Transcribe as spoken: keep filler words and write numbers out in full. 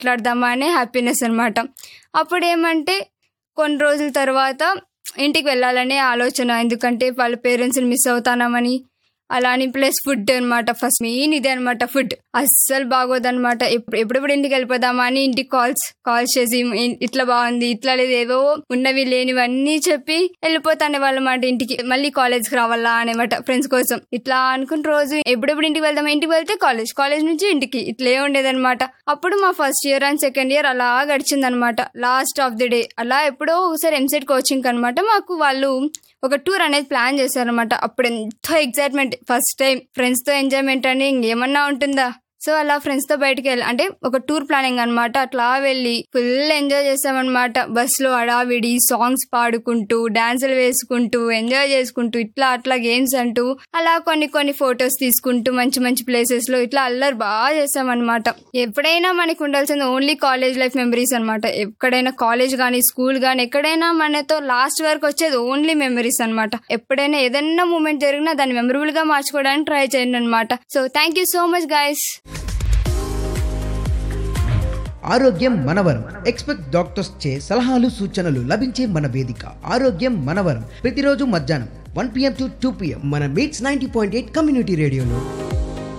మాట్లాడదామా అనే హ్యాపీనెస్ అనమాట. అప్పుడు ఏమంటే కొన్ని రోజుల తర్వాత ఇంటికి వెళ్ళాలనే ఆలోచన, ఎందుకంటే వాళ్ళ పేరెంట్స్ని మిస్ అవుతానామని. అలా అని ప్లస్ ఫుడ్ అనమాట, ఫస్ట్ మెయిన్ ఇదే అనమాట. ఫుడ్ అస్సలు బాగోదనమాట. ఎప్పుడు ఎప్పుడెప్పుడు ఇంటికి వెళ్ళిపోదామా అని ఇంటికి కాల్స్ కాల్స్ చేసి ఇట్లా బాగుంది, ఇట్లా లేదు, ఏవో ఉన్నవి లేనివన్నీ చెప్పి వెళ్ళిపోతానే వాళ్ళమాట ఇంటికి. మళ్ళీ కాలేజ్కి రావాలా అనేమాట ఫ్రెండ్స్ కోసం. ఇట్లా అనుకున్న రోజు ఎప్పుడెప్పుడు ఇంటికి వెళ్దామా, ఇంటికి వెళ్తే కాలేజ్, కాలేజ్ నుంచి ఇంటికి, ఇట్లే ఉండేదనమాట. అప్పుడు మా first year and second year అలా గడిచిందనమాట. లాస్ట్ ఆఫ్ ది డే అలా ఎప్పుడో ఒకసారి ఎంసెట్ కోచింగ్ అనమాట మాకు వాళ్ళు ఒక టూర్ అనేది ప్లాన్ చేశారనమాట. అప్పుడు ఎంతో ఎక్సైట్మెంట్, ఫస్ట్ టైం ఫ్రెండ్స్ తో ఎంజాయ్మెంట్ అని ఇంకేమన్నా ఉంటుందా. సో అలా ఫ్రెండ్స్ తో బయటకు వెళ్ళి అంటే ఒక టూర్ ప్లానింగ్ అనమాట. అట్లా వెళ్ళి ఫుల్ ఎంజాయ్ చేసామన్నమాట. బస్ లో అడావిడి సాంగ్స్ పాడుకుంటూ డాన్సులు వేసుకుంటూ ఎంజాయ్ చేసుకుంటూ ఇట్లా అట్లా గేమ్స్ అంటూ అలా కొన్ని కొన్ని ఫొటోస్ తీసుకుంటూ మంచి మంచి ప్లేసెస్ లో ఇట్లా అల్లరి బాగా చేసామన్నమాట. ఎప్పుడైనా మనకు ఉండాల్సింది ఓన్లీ కాలేజ్ లైఫ్ మెమరీస్ అనమాట. ఎక్కడైనా కాలేజ్ కానీ స్కూల్ కానీ ఎక్కడైనా మనతో లాస్ట్ వరకు వచ్చేది ఓన్లీ మెమరీస్ అనమాట. ఎప్పుడైనా ఏదైనా మూమెంట్ జరిగినా దాన్ని మెమరబుల్ గా మార్చుకోవడానికి ట్రై చేయండి అనమాట. So thank you so much guys. ఆరోగ్యం మనవరం. ఎక్స్పెక్ట్ డాక్టర్స్ చే సలహాలు సూచనలు లభించే మన వేదిక ఆరోగ్యం మనవరం. ప్రతిరోజు మధ్యాహ్నం one PM to two PM మన meets ninety point eight community రేడియోలో.